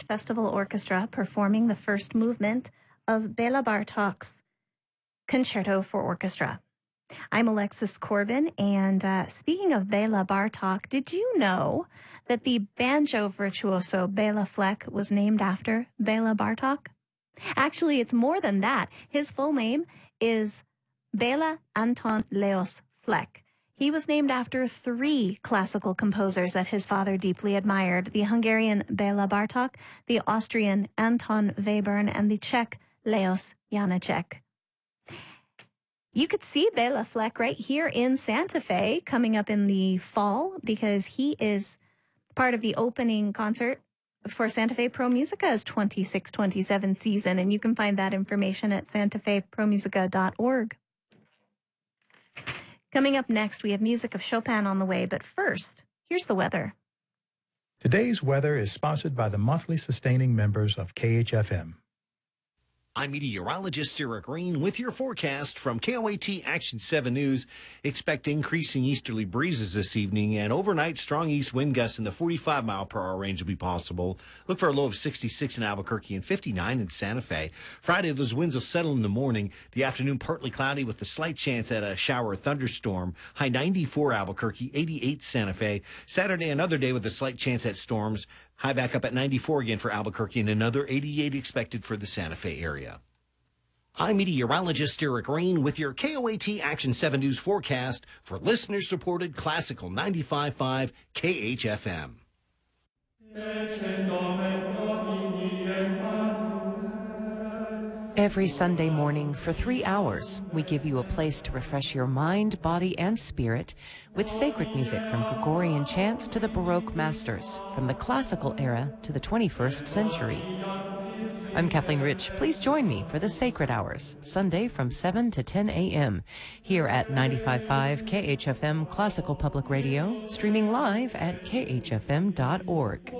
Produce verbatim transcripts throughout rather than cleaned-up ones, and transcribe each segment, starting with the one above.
Festival Orchestra performing the first movement of Bela Bartok's Concerto for Orchestra. I'm Alexis Corbin, and uh, speaking of Bela Bartok, did you know that the banjo virtuoso Bela Fleck was named after Bela Bartok? Actually, it's more than that. His full name is Bela Anton Leos Fleck. He was named after three classical composers that his father deeply admired: the Hungarian Bela Bartok, the Austrian Anton Webern, and the Czech Leos Janáček. You could see Bela Fleck right here in Santa Fe coming up in the fall, because he is part of the opening concert for Santa Fe Pro Musica's twenty-six twenty-seven season, and you can find that information at santa fe pro musica dot org. Coming up next, we have music of Chopin on the way, but first, here's the weather. Today's weather is sponsored by the monthly sustaining members of K H F M. I'm meteorologist Sarah Green with your forecast from K O A T Action seven News. Expect increasing easterly breezes this evening, and overnight strong east wind gusts in the forty-five mile per hour range will be possible. Look for a low of sixty-six in Albuquerque and fifty-nine in Santa Fe. Friday, those winds will settle in the morning. The afternoon, partly cloudy with a slight chance at a shower or thunderstorm. High ninety-four Albuquerque, eighty-eight Santa Fe. Saturday, another day with a slight chance at storms. High back up at ninety-four again for Albuquerque, and another eighty-eight expected for the Santa Fe area. I'm meteorologist Eric Green with your K O A T Action seven News forecast for listener-supported classical ninety-five point five K H F M. Every Sunday morning for three hours, we give you a place to refresh your mind, body, and spirit with sacred music from Gregorian chants to the Baroque masters, from the classical era to the twenty-first century. I'm Kathleen Rich. Please join me for the Sacred Hours, Sunday from seven to ten a.m. here at ninety-five point five K H F M Classical Public Radio, streaming live at k h f m dot org.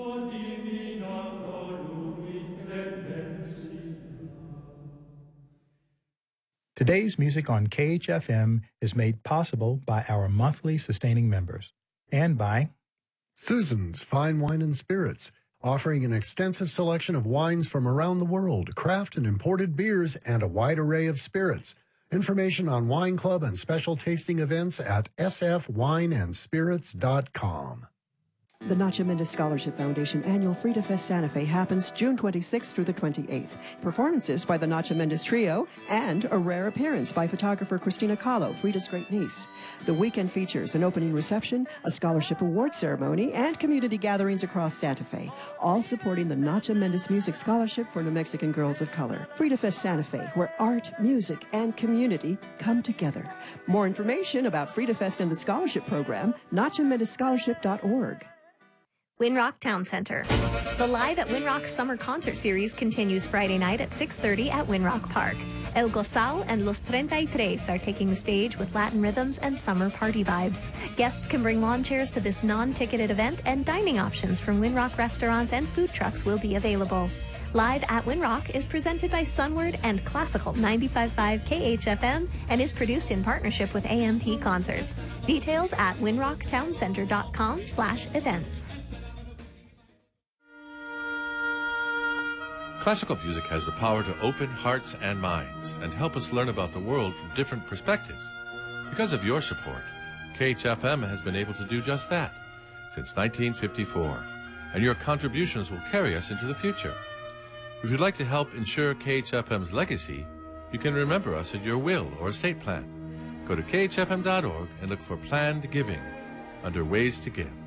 Today's music on K H F M is made possible by our monthly sustaining members and by Susan's Fine Wine and Spirits, offering an extensive selection of wines from around the world, craft and imported beers, and a wide array of spirits. Information on Wine Club and special tasting events at s f wine and spirits dot com. The Nacha Mendez Scholarship Foundation annual Frida Fest Santa Fe happens June twenty-sixth through the twenty-eighth. Performances by the Nacha Mendez Trio and a rare appearance by photographer Christina Kahlo, Frida's great niece. The weekend features an opening reception, a scholarship award ceremony, and community gatherings across Santa Fe, all supporting the Nacha Mendez Music Scholarship for New Mexican Girls of Color. Frida Fest Santa Fe, where art, music, and community come together. More information about Frida Fest and the scholarship program, nacha mendez scholarship dot org. Winrock Town Center. The Live at Winrock Summer Concert Series continues Friday night at six thirty at Winrock Park. El Gozal and Los treinta y tres are taking the stage with Latin rhythms and summer party vibes. Guests can bring lawn chairs to this non-ticketed event, and dining options from Winrock restaurants and food trucks will be available. Live at Winrock is presented by Sunward and Classical ninety-five point five K H F M and is produced in partnership with A M P Concerts. Details at winrock town center dot com slash events. Classical music has the power to open hearts and minds and help us learn about the world from different perspectives. Because of your support, K H F M has been able to do just that since nineteen fifty-four, and your contributions will carry us into the future. If you'd like to help ensure K H F M's legacy, you can remember us in your will or estate plan. Go to k h f m dot org and look for Planned Giving under Ways to Give.